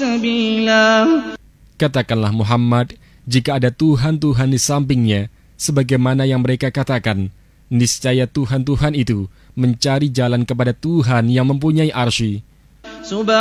سبيلا. Katakanlah Muhammad, jika ada Tuhan-Tuhan di sampingnya, sebagaimana yang mereka katakan, niscaya Tuhan-Tuhan itu mencari jalan kepada Tuhan yang mempunyai arsy.